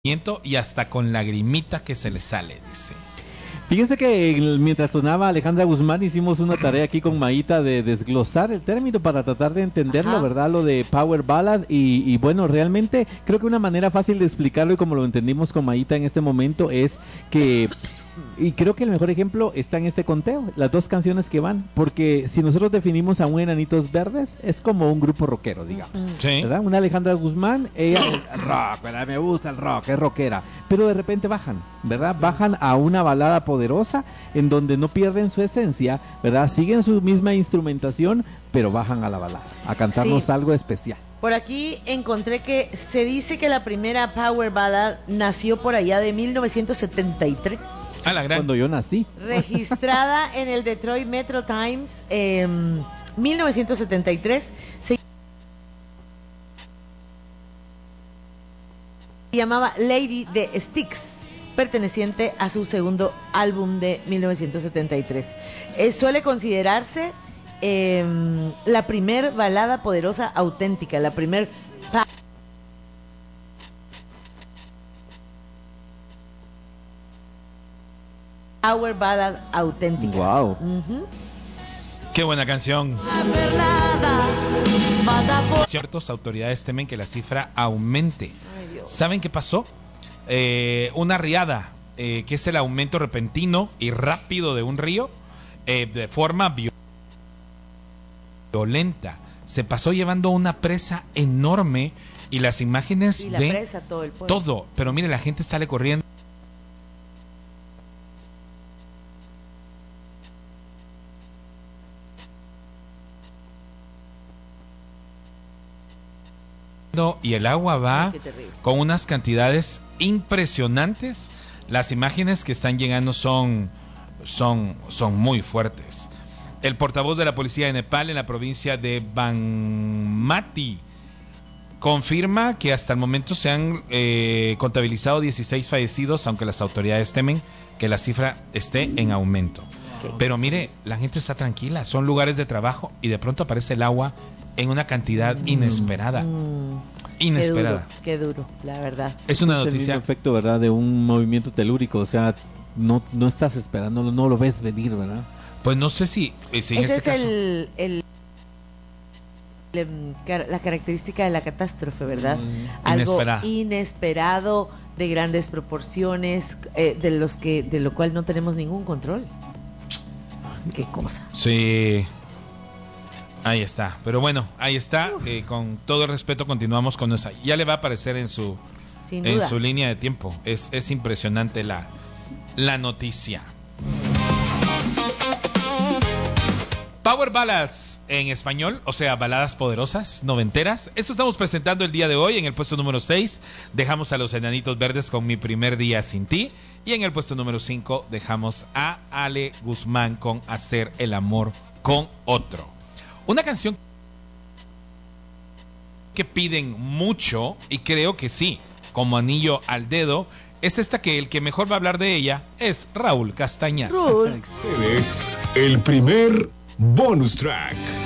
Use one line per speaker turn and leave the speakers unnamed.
y hasta con lagrimita que se le sale, dice.
Fíjense que mientras sonaba Alejandra Guzmán hicimos una tarea aquí con Maíta de desglosar el término para tratar de entenderlo,
Ajá.
¿verdad? Lo de Power Ballad y bueno, realmente creo que una manera fácil de explicarlo y como lo entendimos con Maíta en este momento es que, y creo que el mejor ejemplo está en este conteo, las dos canciones que van, porque si nosotros definimos a un Enanitos Verdes, es como un grupo rockero, digamos,
Sí.
¿verdad? Una Alejandra Guzmán, ella es rock, ¿verdad? Me gusta el rock, es rockera, pero de repente bajan, ¿verdad? Bajan a una balada poderosa en donde no pierden su esencia, ¿verdad? Siguen su misma instrumentación, pero bajan a la balada, a cantarnos
Sí.
algo especial.
Por aquí encontré que se dice que la primera Power Ballad nació por allá de 1973,
A la gran.
Cuando yo nací.
registrada en el Detroit Metro Times en 1973. Se llamaba Lady the Sticks, perteneciente a su segundo álbum de 1973. Suele considerarse la primer balada poderosa auténtica, la primer Power Ballad auténtica.
Wow.
Ujú.
Qué buena canción. Ciertas autoridades temen que la cifra aumente.
Ay, Dios.
¿Saben qué pasó? Una riada, que es el aumento repentino y rápido de un río, de forma violenta. Se pasó llevando una presa enorme y las imágenes
Y la
de
presa, todo el pueblo.
todo. Pero mire, la gente sale corriendo. Y el agua va
Ay, qué terrible.
con unas cantidades impresionantes. Las imágenes que están llegando son muy fuertes. El portavoz de la policía de Nepal en la provincia de Bagmati confirma que hasta el momento se han contabilizado 16 fallecidos, aunque las autoridades temen que la cifra esté en aumento. Pero mire, la gente está tranquila, son lugares de trabajo y de pronto aparece el agua en una cantidad inesperada. Inesperada.
Qué duro, la verdad.
Es una
Es el mismo
noticia.
efecto, ¿verdad? De un movimiento telúrico, o sea, no estás esperando, no lo ves venir, ¿verdad?
Pues no sé si en
Ese
este
es
caso.
la característica de la catástrofe, ¿verdad? Algo
Inesperada.
inesperado, de grandes proporciones, de lo cual no tenemos ningún control. Qué cosa.
Sí. Ahí está. Pero bueno, ahí está. Con todo el respeto continuamos con esa. Ya le va a aparecer en su
Sin duda.
línea de tiempo. Es impresionante la noticia. Power Ballads en español, o sea, baladas poderosas, noventeras. Eso estamos presentando el día de hoy. En el puesto número 6 dejamos a los Enanitos Verdes con Mi Primer Día Sin Ti. Y en el puesto número 5 dejamos a Ale Guzmán con Hacer el Amor con Otro. Una canción que piden mucho, y creo que sí, como anillo al dedo, es esta que el que mejor va a hablar de ella es Raúl Castañaza.
Raúl.
Es el primer bonus track.